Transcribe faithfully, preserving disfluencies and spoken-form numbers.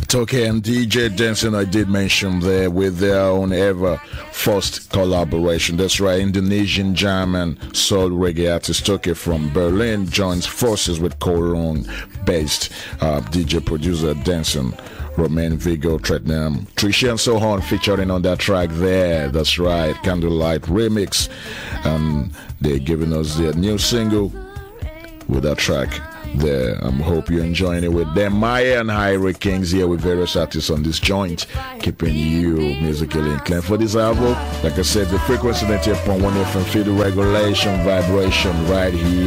Toke and D J Dancing, I did mention there, with their own ever first collaboration. That's right, Indonesian jam and soul reggae artist Toke from Berlin joins forces with Cologne-based uh, D J producer Dancing, Romain Vigo, Tretnam, Tricia and so on, featuring on that track there. That's right, Candlelight Remix. And they're giving us their new single with that track there. I um, hope you're enjoying it with them. Maya and Hyrie Kings here with various artists on this joint, keeping you musically inclined for this album. Like I said, the frequency ninety-eight point one F M, feel the regulation, vibration right here.